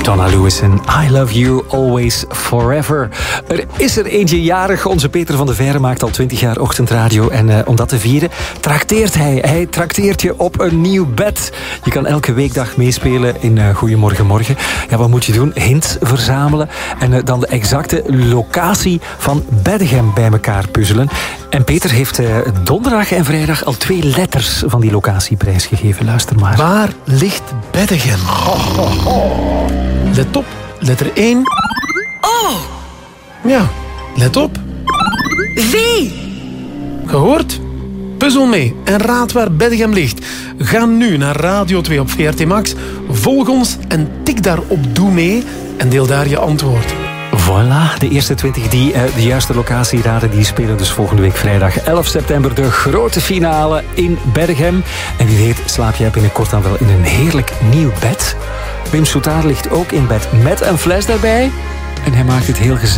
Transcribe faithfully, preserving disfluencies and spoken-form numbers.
Donna Lewis en I Love You Always Forever. Er is er eentje jarig. Onze Peter van de Veire maakt al twintig jaar ochtendradio. En uh, om dat te vieren, trakteert hij. Hij trakteert je op een nieuw bed. Je kan elke weekdag meespelen in uh, Goeiemorgen Morgen. Ja, wat moet je doen? Hints verzamelen. En uh, dan de exacte locatie van Beddegem bij elkaar puzzelen. En Peter heeft uh, donderdag en vrijdag al twee letters van die locatie prijsgegeven. Luister maar. Waar ligt Beddegem? Ho, ho, ho. Let op. Letter één. O. Ja, let op. V. Gehoord? Puzzel mee en raad waar Beddegem ligt. Ga nu naar Radio twee op V R T Max. Volg ons en tik daar op Doe mee en deel daar je antwoord. Voilà, de eerste twintig die uh, de juiste locatie raden, die spelen dus volgende week vrijdag elf september de grote finale in Beddegem. En wie weet slaap jij binnenkort dan wel in een heerlijk nieuw bed. Wim Soutaar ligt ook in bed met een fles daarbij. En hij maakt het heel gezellig.